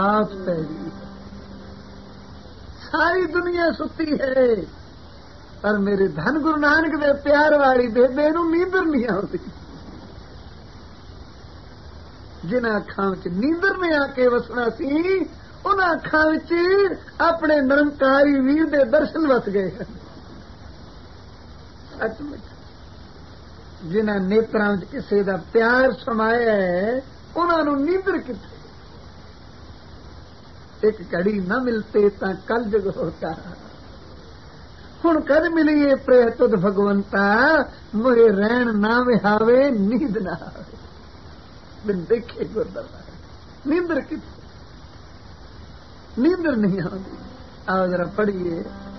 रात पै गई, सारी दुनिया सुती है, पर मेरे धन गुरु नानक दे प्यार वाली बेबे नूं नींदर नहीं आती। जिन्हां अखां विच नींदर ने आके वसना सी, उन्हां अखां विच अपने निरंकारी वीर दे दर्शन वस गए। सचमुच जिन्हां नेत्रां विच किसे दा प्यार समाया है, उन्हां नूं नींदर किथे। एक घड़ी न मिलते तां कल जुग होता, हुण कद मिलीए प्रेह तुध भगवंता, मोहे रैन ना विहावे नींद ना आवे। बिन देखे गुरदरबार नींदर किथे, नींदर नहीं आती। आओ जरा पढ़िए।